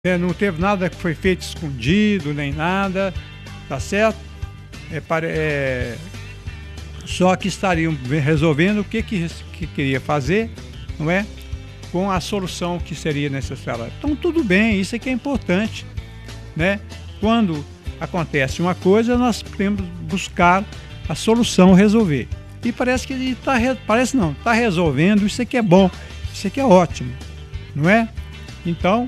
Não teve nada que foi feito escondido, nem nada, tá certo? Só que estariam resolvendo o que queria fazer, não é? Com a solução que seria necessária. Então tudo bem, isso é que é importante, né? Quando acontece uma coisa, nós temos que buscar a solução, resolver. E parece que ele está resolvendo, isso aqui é bom, isso aqui é ótimo, não é? Então,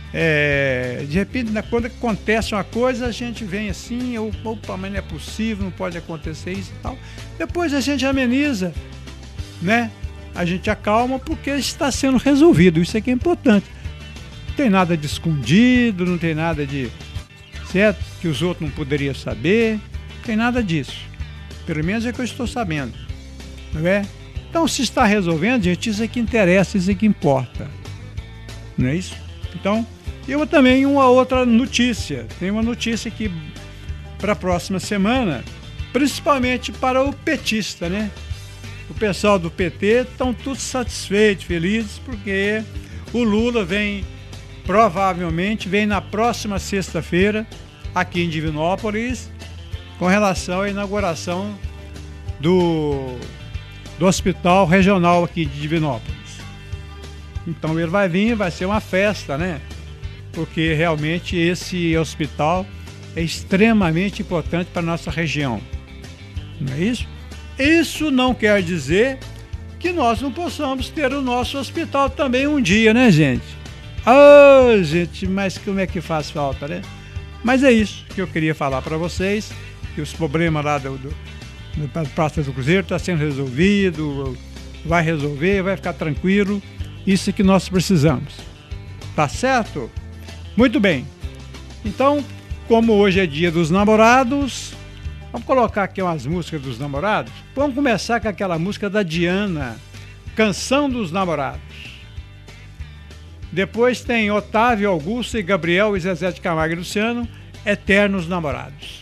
de repente, quando acontece uma coisa, a gente vem assim, opa, mas não é possível, não pode acontecer isso e tal. Depois a gente ameniza, né? A gente acalma porque está sendo resolvido, isso aqui é importante. Não tem nada de escondido, não tem nada de, certo? Que os outros não poderiam saber, não tem nada disso. Pelo menos é que eu estou sabendo, não é? Então, se está resolvendo, gente, isso é que interessa, isso é que importa, não é isso? Então, eu também uma outra notícia, tem uma notícia aqui para a próxima semana, principalmente para o petista, né? O pessoal do PT estão todos satisfeitos, felizes, porque o Lula provavelmente vem na próxima sexta-feira, aqui em Divinópolis, com relação à inauguração do hospital regional aqui de Divinópolis. Então ele vai vir, vai ser uma festa, né? Porque realmente esse hospital é extremamente importante para a nossa região. Não é isso? Isso não quer dizer que nós não possamos ter o nosso hospital também um dia, né, gente? Ah, gente, mas como é que faz falta, né? Mas é isso que eu queria falar para vocês, que os problemas lá do Praça do Cruzeiro está sendo resolvido, vai resolver, vai ficar tranquilo. Isso é que nós precisamos. Tá certo? Muito bem. Então, como hoje é dia dos namorados, vamos colocar aqui umas músicas dos namorados. Vamos começar com aquela música da Diana, Canção dos Namorados. Depois tem Otávio, Augusto e Gabriel e Zezé de Camargo e Luciano, Eternos Namorados.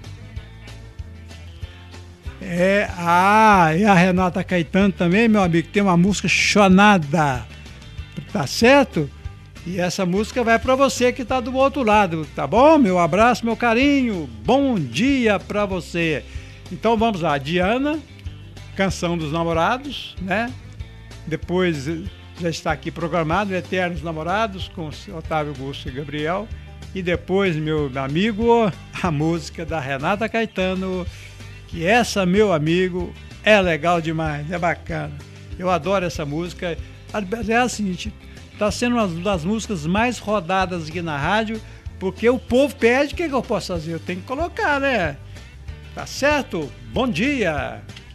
E a Renata Caetano também, meu amigo, tem uma música Chonada, tá certo? E essa música vai para você que tá do outro lado, tá bom? Meu abraço, meu carinho, bom dia para você. Então vamos lá, Diana, Canção dos Namorados, né? Depois já está aqui programado Eternos Namorados com Otávio, Augusto e Gabriel. E depois, meu amigo, a música da Renata Caetano, que essa, meu amigo, é legal demais, é bacana. Eu adoro essa música. É o seguinte, está sendo uma das músicas mais rodadas aqui na rádio, porque o povo pede, o que eu posso fazer? Eu tenho que colocar, né? Tá certo? Bom dia!